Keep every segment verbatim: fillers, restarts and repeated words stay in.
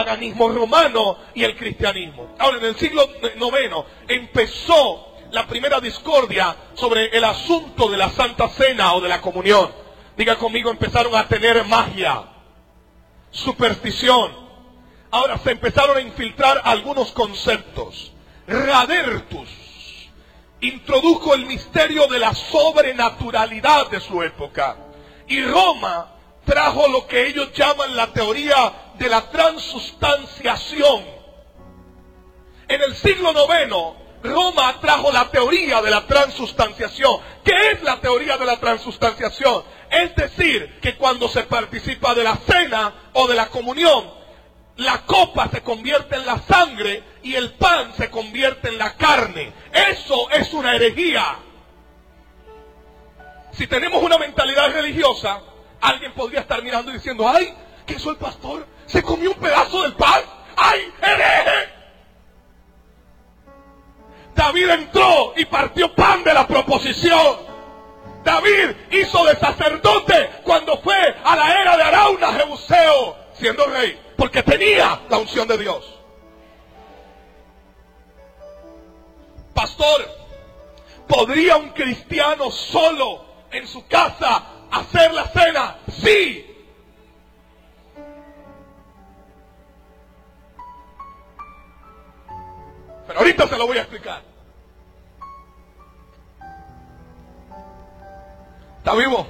paganismo romano y el cristianismo. Ahora, en el siglo noveno empezó la primera discordia sobre el asunto de la Santa Cena o de la comunión. Diga conmigo, empezaron a tener magia, superstición. Ahora se empezaron a infiltrar algunos conceptos. Radertus introdujo el misterio de la sobrenaturalidad de su época. Y Roma trajo lo que ellos llaman la teoría de la transustanciación. En el siglo noveno, Roma trajo la teoría de la transustanciación. ¿Qué es la teoría de la transustanciación? Es decir, que cuando se participa de la cena o de la comunión, la copa se convierte en la sangre y el pan se convierte en la carne. Eso es una herejía. Si tenemos una mentalidad religiosa, alguien podría estar mirando y diciendo, ¡ay, que eso el pastor se comió un pedazo del pan! ¡Ay, hereje! David entró y partió pan de la proposición. David hizo de sacerdote cuando fue a la era de Arauna Jebuseo, siendo rey, porque tenía la unción de Dios. Pastor, ¿podría un cristiano solo en su casa hacer la cena? Sí. Pero ahorita se lo voy a explicar. ¿Está vivo?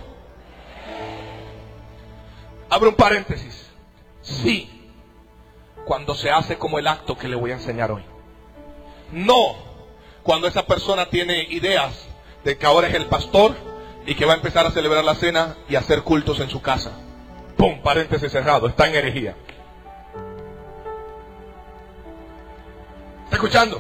Abro un paréntesis. Sí, cuando se hace como el acto que le voy a enseñar hoy. No cuando esa persona tiene ideas de que ahora es el pastor y que va a empezar a celebrar la cena y a hacer cultos en su casa. ¡Pum! Paréntesis cerrado. Está en herejía. ¿Está escuchando?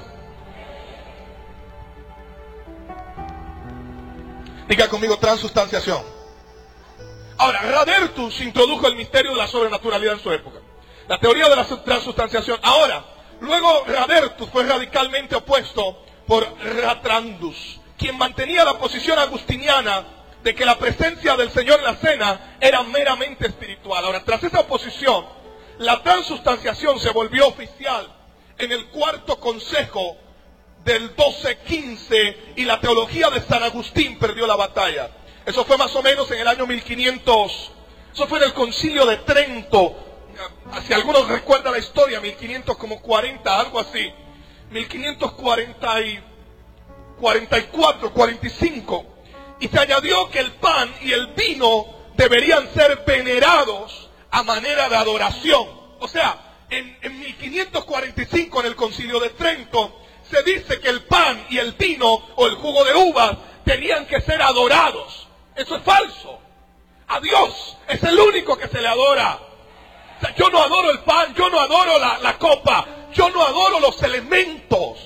Diga conmigo, transustanciación. Ahora, Radertus introdujo el misterio de la sobrenaturalidad en su época. La teoría de la transustanciación. Ahora, luego Radertus fue radicalmente opuesto por Ratrandus, quien mantenía la posición agustiniana de que la presencia del Señor en la cena era meramente espiritual. Ahora, tras esa oposición, la transustanciación se volvió oficial en el cuarto consejo del doce quince y la teología de San Agustín perdió la batalla. Eso fue más o menos en el año mil quinientos. Eso fue en el concilio de Trento. Si algunos recuerdan la historia, mil quinientos como cuarenta, algo así. mil quinientos cuarenta y cuarenta y cuatro, cuarenta y cinco. Y se añadió que el pan y el vino deberían ser venerados a manera de adoración. O sea, en, en mil quinientos cuarenta y cinco, en el concilio de Trento, se dice que el pan y el vino o el jugo de uvas tenían que ser adorados. Eso es falso. A Dios es el único que se le adora. O sea, yo no adoro el pan, yo no adoro la, la copa, yo no adoro los elementos.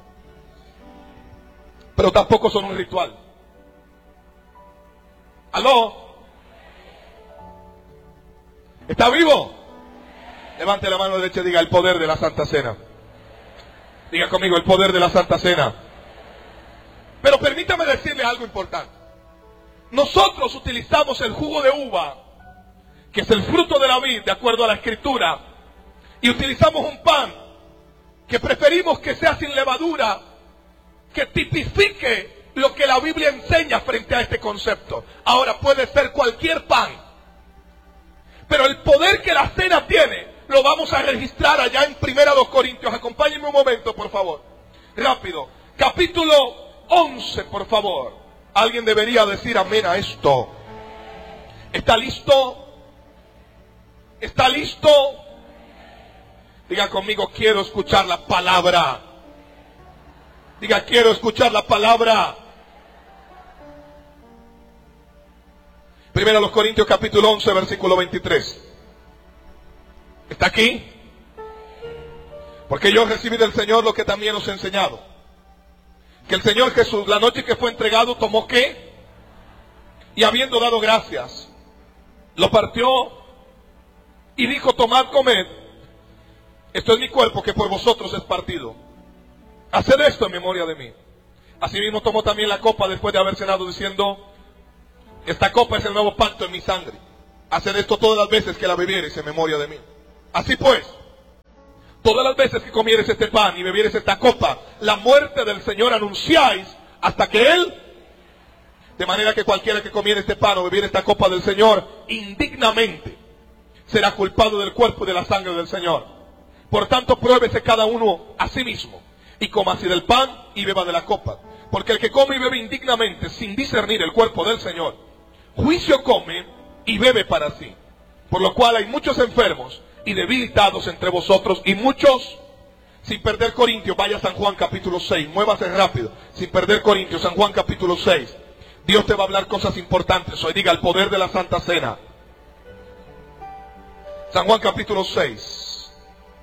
Pero tampoco son un ritual. ¿Aló? ¿Está vivo? Levante la mano derecha y diga el poder de la Santa Cena. Diga conmigo, el poder de la Santa Cena. Pero permítame decirle algo importante. Nosotros utilizamos el jugo de uva, que es el fruto de la vid, de acuerdo a la Escritura, y utilizamos un pan que preferimos que sea sin levadura, que tipifique lo que la Biblia enseña frente a este concepto. Ahora, puede ser cualquier pan, pero el poder que la cena tiene lo vamos a registrar allá en Primera dos Corintios. Acompáñenme un momento, por favor. Rápido. Capítulo once, por favor. Alguien debería decir amén a esto. ¿Está listo? ¿Está listo? Diga conmigo, quiero escuchar la palabra. Diga, quiero escuchar la palabra. Primera dos Corintios capítulo once, versículo veintitrés. ¿Está aquí? Porque yo recibí del Señor lo que también os he enseñado. Que el Señor Jesús, la noche que fue entregado, tomó ¿qué? Y habiendo dado gracias, lo partió y dijo, tomad, comed. Esto es mi cuerpo que por vosotros es partido. Haced esto en memoria de mí. Asimismo tomó también la copa después de haber cenado, diciendo, esta copa es el nuevo pacto en mi sangre. Haced esto todas las veces que la bebiereis en memoria de mí. Así pues, veces que comieres este pan y bebieres esta copa, la muerte del Señor anunciáis hasta que Él... De manera que cualquiera que comiere este pan o bebiere esta copa del Señor indignamente será culpado del cuerpo y de la sangre del Señor. Por tanto, pruébese cada uno a sí mismo y coma así del pan y beba de la copa. Porque el que come y bebe indignamente sin discernir el cuerpo del Señor, juicio come y bebe para sí. Por lo cual hay muchos enfermos y debilitados entre vosotros y muchos... Sin perder Corintios, vaya a San Juan capítulo seis, muévase rápido. Sin perder Corintios, San Juan capítulo seis. Dios te va a hablar cosas importantes hoy. Diga, el poder de la Santa Cena. San Juan capítulo seis.